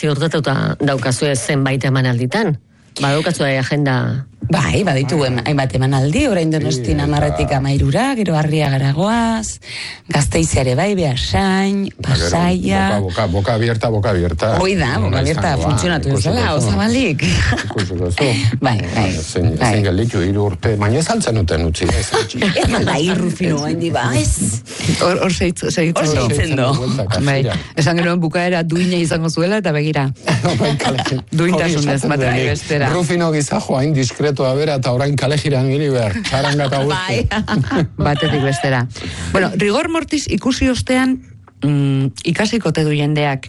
ziurtatuta daukazue zenbait emanalditan. Badaukazue agenda... Bai, baditu hainbat emanaldi, orain Donostin 10 13 gero Arriagara goaz, Gasteiziare bai, Beasain, Pasaia... Boca abierta. Hoi da, boca abierta funtzionatu ezala, osabalik. Ikusiko zu. Bai. Zein gelditu 3 urte, baina ez altzen uten utzi. Ez da Rufino, hain diba, ez? Hor seitzen do. Bai, esan genuen bukaera duina izango zuela, eta begira. Duintasunez, matera bestera. Rufino gizajo hain diskretua bera, eta orain kale jiran giri behar, txarangata guzti. Batetik bestera. Bueno, rigor mortis ikusi ostean, ikasiko te du jendeak,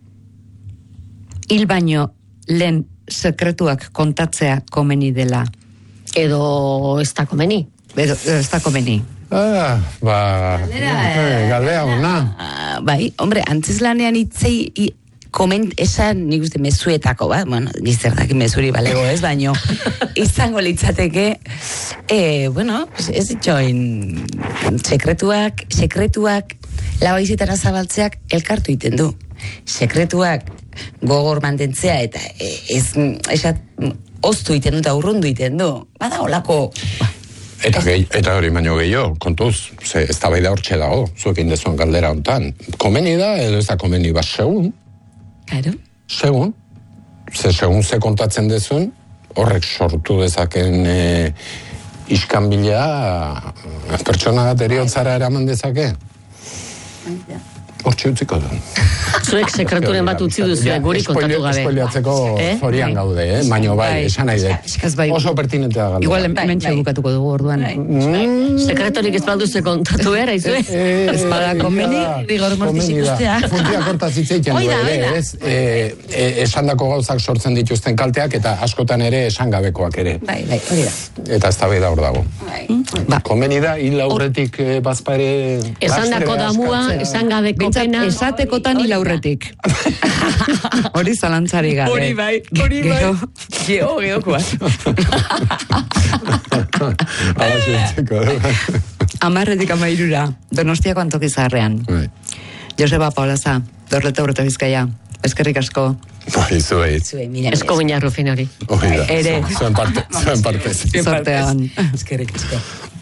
hil baino lehen sekretuak kontatzea komeni dela. Edo ez da komeni. Galdea ona. Bai, hombre, antzizlanean itzei esan, nik uste mezuetako, bueno, gizerdak mezuri balego ez, baino, izango litzateke, ez ditxoin, sekretuak, labaizetara zabaltzeak elkartu iten du. Sekretuak gogor mantentzea, eta esat, oztu iten du eta urrundu iten du. Bada olako... Eta hori baino gehiago, kontuz, ez da bai da hortxe dago, zuekin dezuan galdera hontan. Komeni da, edo ez da komeni, segun. Claro. Segun ze kontatzen dezun, horrek sortu dezaken iskanbilea pertsona bat eriotzara eraman dezake. Hortxe utziko du. Zuek sekreturen bat utzi duzu, guri kontatu gabe. Espoiliatzeko zorian gaude, baina bai, esan nahi dut. Oso pertinentea galdera. Igual mentxe bukatuko dugu orduan. Sekretorik ez balduze kontatu behar, aizue? Ez bada komeni, rigor mortis ikustea. Funtia kortaz itzeiten du ere, ez? Esandako gauzak sortzen dituzten kalteak, eta askotan ere esan gabekoak ere. Bai, hori da. Eta ez da bai da hor dago. Komeni da, hil aurretik bazpa ere... Esandako damua, esan gabeko pena... Esatekotan hil aurretik. Hori zalantzari gabe. Hori bai. Geokoak. 10-13 Donostiako Antokizarrean. Joseba Paulaza, Dorleta Urte Bizkaia. Eskerrik asko. Zuei. Esko bina Rufin hori. Ere. Zuen partez. Sortean. Eskerrik asko.